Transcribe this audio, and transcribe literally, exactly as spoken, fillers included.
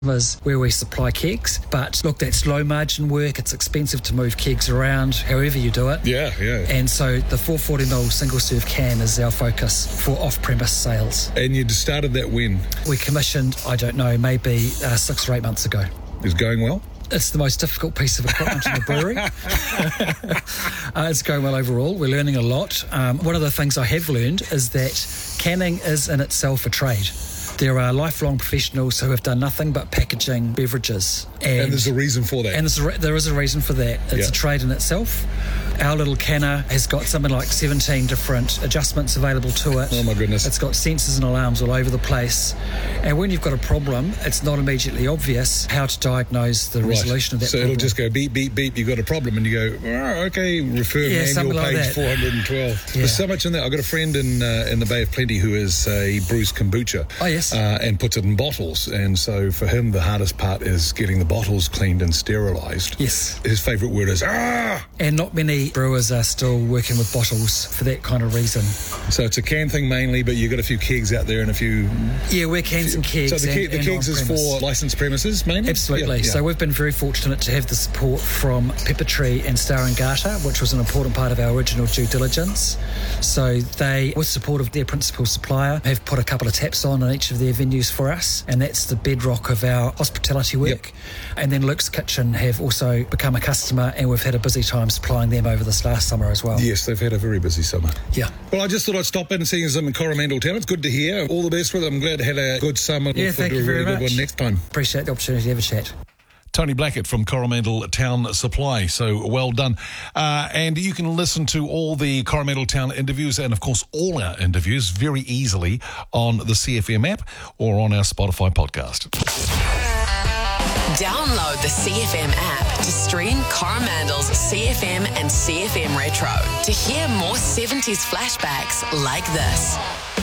is where we supply kegs. But look, that's low margin work. It's expensive to move kegs around, however you do it. Yeah, yeah. And so the four hundred forty milliliter single serve can is our focus for off-premise sales. And you started that when? We commissioned, I don't know, maybe uh, six or eight months ago. Is going well? It's the most difficult piece of equipment in the brewery. uh, it's going well overall. We're learning a lot. Um, one of the things I have learned is that canning is in itself a trade. There are lifelong professionals who have done nothing but packaging beverages. And, and there's a reason for that. And there's a re- there is a reason for that. It's yeah. a trade in itself. Our little canner has got something like seventeen different adjustments available to it. Oh my goodness. It's got sensors and alarms all over the place. And when you've got a problem, it's not immediately obvious how to diagnose the right. resolution of that so problem. So it'll just go beep, beep, beep, you've got a problem, and you go, oh, okay, refer yeah, manual like page that. four hundred twelve. Yeah. There's so much in there. I've got a friend in uh, in the Bay of Plenty who is a brews kombucha. Oh, yes. Uh, and puts it in bottles. And so for him, the hardest part is getting the bottles cleaned and sterilised. Yes. His favourite word is, ah! And not many brewers are still working with bottles for that kind of reason. So it's a can thing mainly, but you've got a few kegs out there and a few... Yeah, we're cans and kegs. So the, ke- and, the and kegs is for licensed premises mainly? Absolutely. Yeah, yeah. So we've been very fortunate to have the support from Pepper Tree and Star and Garter, which was an important part of our original due diligence. So they, with support of their principal supplier, have put a couple of taps on in each of their venues for us, and that's the bedrock of our hospitality work. Yep. And then Luke's Kitchen have also become a customer, and we've had a busy time supplying them over this last summer as well. Yes, they've had a very busy summer. Yeah. Well, I just thought I'd stop in and see them in Coromandel Town. It's good to hear. All the best with it. I'm glad to have a good summer. Yeah, Look thank forward to you a very really much. good one next time. Appreciate the opportunity to have a chat. Tony Blackett from Coromandel Town Supply. So well done. Uh, and you can listen to all the Coromandel Town interviews and, of course, all our interviews very easily on the C F M app or on our Spotify podcast. Download the C F M app to stream Coromandel's C F M and C F M Retro to hear more seventies flashbacks like this.